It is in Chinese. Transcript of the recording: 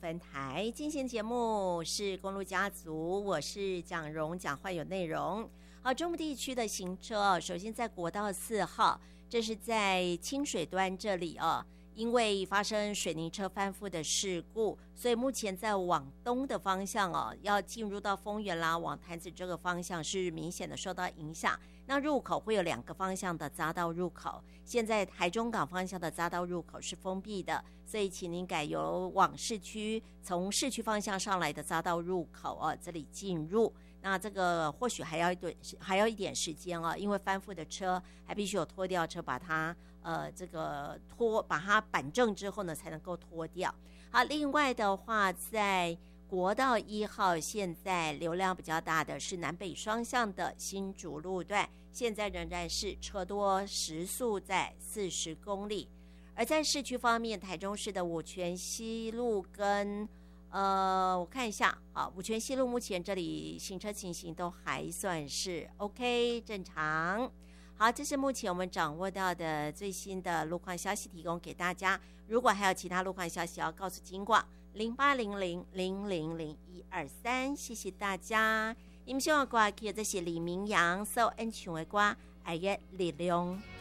分台进行节目是公路家族，我是蒋蓉，讲话有内容。好，中部地区的行车首先在国道4号，这是在清水端这里因为发生水泥车翻覆的事故，所以目前在往东的方向要进入到丰原啦，往潭子这个方向是明显的受到影响。那入口会有2个方向的匝道入口，现在台中港方向的匝道入口是封闭的，所以请您改由往市区，从市区方向上来的匝道入口这里进入。那这个或许还要一点时间因为翻覆的车还必须有拖吊车把它把它板正之后呢才能够拖掉。好，另外的话，在国道1号现在流量比较大的是南北双向的新竹路段，现在仍然是车多，时速在40公里。而在市区方面，台中市的五权西路跟我看一下，好，五权西路目前这里行车情形都还算是 OK 正常。好，这是目前我们掌握到的最新的路况消息，提供给大家。如果还有其他路况消息要告诉金广0800000123，谢谢大家。你们希望歌曲这是李明阳所演唱的歌，爱的力量。